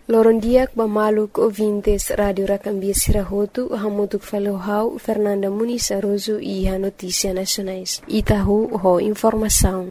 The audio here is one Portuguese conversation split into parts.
Loron diak ba maluk ouvintes Radio Racambia Sirahotu, hamutuk falohau Fernanda Muniz Aroso e a Notícia Nacionais. Itahu ho informação.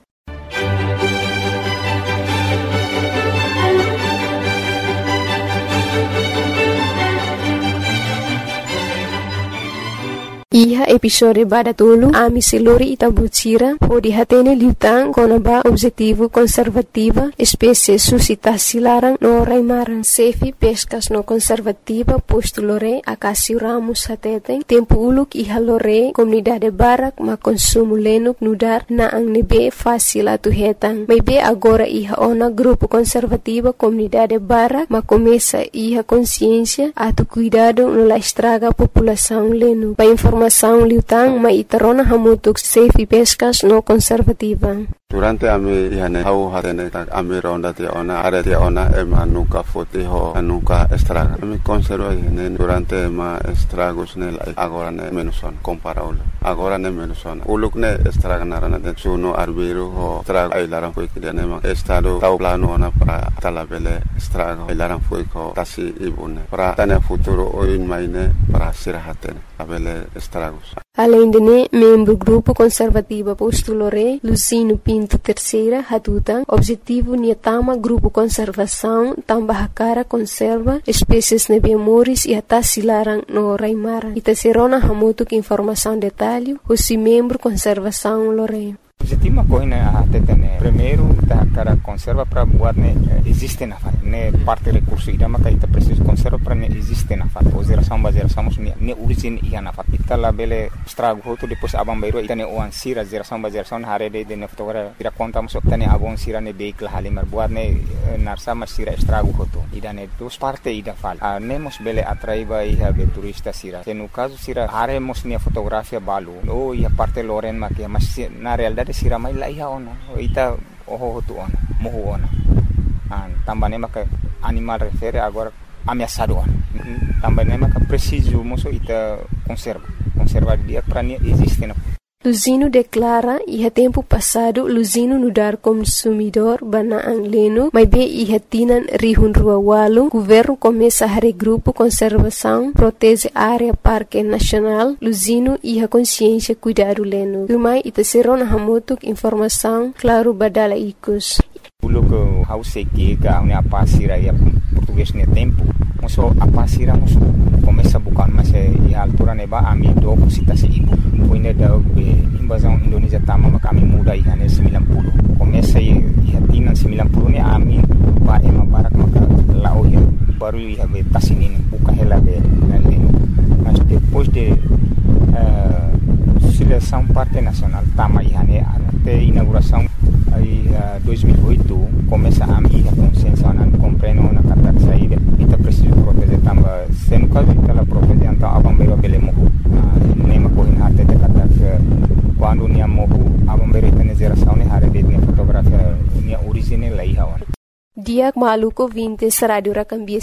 Iha episode badatulu ami siluri itabutira o dihatene liutang konaba objetivo conservativa espécie suscitasse larang no raimaran sefi pescas no conservativa posto lore akasi ramos hateten tempo uluk iha lore comunidade barak ma consumo lenuk nudar na ang nebe fácil atu hetang maybe agora iha ona grupo conservativa comunidade barak ma começa iha consciência atu cuidado no la estraga população lenu pa informação liutang maitarona hamutuk safe pescas no conservativa. Durante ami ihane hau hatene ami ronda tia ona are tia ona ema nuka foti ho nuka estraga. Ami conserva ihane durante ema estragos nel agora ne menuson comparable. Agora ne menuson. Uluk ne estraga narana de suno arbiro ho estraga ailaran foi que ne ma estado tau plano ona para talabele estraga ailaran foi ko tasi ibune. Para tane futuro oin maine para sirahatene abele estragos. Além de ne, membro grupo conservativa postulore Lucino Pinto Terceira Hatutang, objetivo niatama grupo conservação tambah cara conserva espécies nebiamoris e atas silarang no raimara. Itaserona hamutuk informação detalhe, o membro conservação lore. Objetivo ma coina até tene primeiro ta cara conserva para buat ne existe na fat ne parte recurso ida maka ita preciso conserva para ne existe na fat o geração ne origin ia na fat ita la bele estrago hoto depois abang bairo ita ne oan sira geração hare de ne fotogra ira conta mo tane abon sira ne vehicle halimar buat ne narsa mas sira estrago hoto ida ne dos parte ida fal ne mos bele atraiva ia be turista sira no caso sira hare mos ne fotografia balu o ia parte loren ma que mas na realidade sira mai la iha ona ita oho tu ona mohu ona tambane maka animal refere agora ameaçado ona tambane maka preciso moço ita conserva dia para nem existe na Lucino declara iha tempo passado Lucino nudar consumidor bana ang leno, mas be iha tinan rihun rua walu, governo começa a regrupo conservação, protege área parque nacional, Lucino iha consciência cuidado leno. Rumai ita serona hamutuk informação, claro badala ikus. Uluk hause que a unha pasira ia português ne tempo, moço a pasira moço começa bukan mas e altura neba ami do citasi ibu. Puine da invasão Indonesia tama maka ami muda ia ne 90. Começa ia tinan 90 ne ami ba ema barak maka lao ia baru ia be tasinin buka hela be naleno. Mas depois de seleção parte nacional tama ia ne até inauguração aí 2008 começa a minha consciência não compreendo na carta saída ita preciso proteger tamba sendo caso ela proteger então abambeiro belemo nem ma corrin até de carta quando nia mohu abambeiro tem geração ne hare de fotografia nia origine lá ia Diak maluko 20 Radio Racambia